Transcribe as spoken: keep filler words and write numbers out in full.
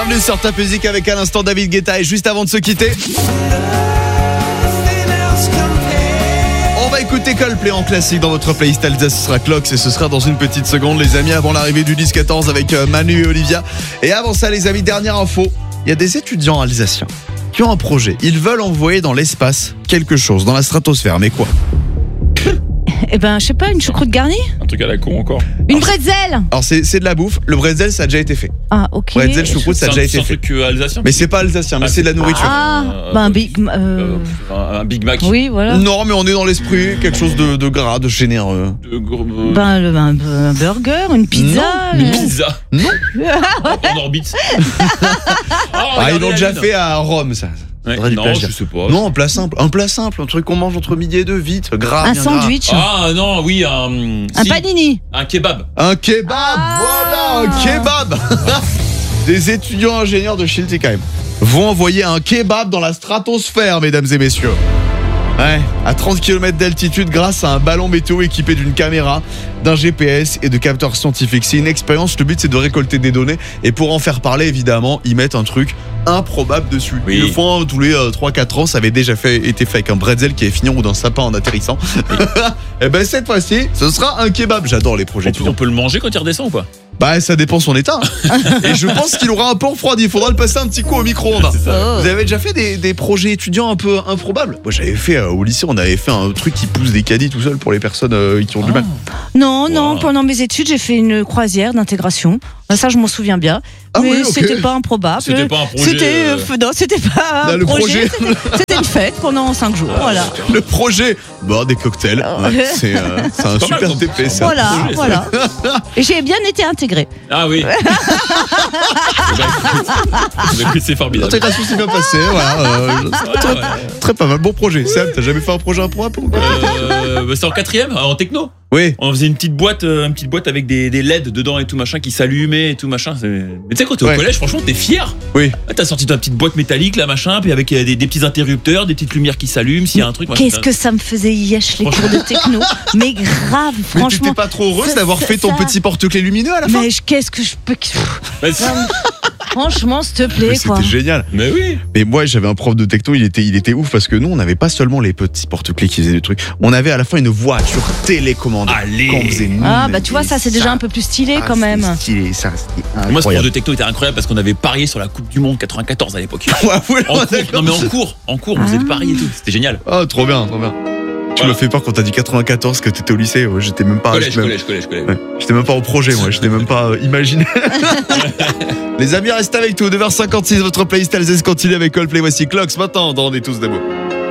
Bienvenue sur Top Music avec à l'instant David Guetta et juste avant de se quitter, on va écouter Coldplay en classique dans votre playlist Alsace. Ce sera Clocks et ce sera dans une petite seconde les amis avant l'arrivée du dix quatorze avec Manu et Olivia. Et avant ça les amis, dernière info, il y a des étudiants alsaciens qui ont un projet. Ils veulent envoyer dans l'espace quelque chose, dans la stratosphère, mais quoi ? Eh ben, je sais pas, une choucroute garnie ? Un truc à la con encore. Une bretzel ? Alors c'est, c'est de la bouffe, le bretzel ça a déjà été fait. Ah, ok. Bretzel, choucroute ça a C'est déjà un, été c'est un fait. truc euh, alsacien. Mais c'est pas alsacien, mais Ah, c'est de la nourriture. Ah, Euh, bah un big... Euh... euh, un Big Mac. Oui, voilà. Non mais on est dans l'esprit, quelque chose de, de gras, de généreux. De gros- euh, Ben, le, un, un burger, une pizza. Non, une euh, pizza. Non. En orbite. Oh, Ah, ils regardez l'ont la déjà lune. fait à Rome ça. Ouais, Faudrait du non, plagiat. je sais pas. Non, un plat simple, un plat simple, un truc qu'on mange entre midi et deux, vite, gras. un bien sandwich. Ah non, oui, un. Un si, panini. Un kebab. gras. Un kebab, Ah. voilà, un kebab. Des étudiants ingénieurs de Schilt quand même vont envoyer un kebab dans la stratosphère, mesdames et messieurs. Ouais, à trente kilomètres d'altitude grâce à un ballon météo équipé d'une caméra, d'un G P S et de capteurs scientifiques. C'est une expérience, le but c'est de récolter des données et pour en faire parler évidemment, ils mettent un truc improbable dessus. Oui. Ils le font hein, tous les euh, trois quatre ans, ça avait déjà fait, été fait avec un bretzel qui est fini en haut d'un sapin en atterrissant. Et ben cette fois-ci, ce sera un kebab. J'adore les projets On peut, on étudiants. peut le manger quand il redescend ou pas? Bah ça dépend son état. hein. Et je pense qu'il aura un peu refroidi, il faudra le passer un petit coup au micro-ondes. C'est ça. Oh. Vous avez déjà fait des, des projets étudiants un peu improbables? Moi j'avais fait euh, au lycée, on avait fait un truc qui pousse des caddies tout seul pour les personnes euh, qui ont du mal. Non, non, Wow. pendant mes études, j'ai fait une croisière d'intégration. Ça, je m'en souviens bien. Ah mais oui, ok. c'était pas improbable. C'était pas un projet, C'était, euh, euh, non, c'était pas Là, un le projet. projet. C'était, c'était une fête pendant cinq jours. Voilà. Le projet, bah des cocktails, Oh. ouais, c'est, euh, c'est un C'est pas super mal, T P ça. Voilà, projet, ça. voilà. Et j'ai bien été intégrée. Ah oui. Eh ben, écoute, écoute, c'est formidable. L'intégration s'est bien passée, voilà. euh, Ouais, très, ouais. très pas mal, bon projet. Sam, t'as jamais fait un projet improbable ou quoi? Euh, bah, c'est en quatrième, en techno. Oui. On faisait une petite boîte, euh, une petite boîte avec des, des L E D dedans et tout machin qui s'allumaient et tout machin. C'est- Mais tu sais quand t'es Ouais. au collège, franchement t'es fier. Oui. Ah, t'as sorti ta petite boîte métallique là machin, puis avec euh, des, des petits interrupteurs, des petites lumières qui s'allument. S'il y a un truc. moi, Qu'est-ce c'est- que ça me faisait yesh les cours de techno. Mais grave, Mais t'étais franchement. pas trop heureuse ça- d'avoir ça- fait ton ça- petit porte-clés lumineux à la fin? Mais je- qu'est-ce que je peux. Bah, c'est- Franchement, s'il te Mais plaît, quoi. c'était génial. Mais oui. Mais moi, j'avais un prof de techno, il était, il était ouf parce que nous, on n'avait pas seulement les petits porte-clés qui faisaient des trucs. On avait à la fin une voiture télécommandée. Allez. Qu'on faisait nous, Ah, mais bah tu vois, ça c'est déjà un peu plus stylé ah, quand c'était même. Stylé, ça, c'était Moi, ce prof incroyable. de techno était incroyable parce qu'on avait parié sur la Coupe du Monde quatre-vingt-quatorze à l'époque. Ouais, ouais, En cours, d'accord. non mais en cours, en cours, on faisait des paris et tout. C'était génial. Oh, trop bien, trop bien. Tu Voilà. me fais peur quand t'as dit quatre-vingt-quatorze que t'étais au lycée. Ouais, j'étais même pas. Collège, j'étais même- collège, collège, collège. Ouais, j'étais même pas au projet, moi. J'étais même pas euh, imaginé. Les amis, restez avec nous. deux heures cinquante-six, votre playlist Alsace continue avec Coldplay. Voici Clocks maintenant dans On est tous debout.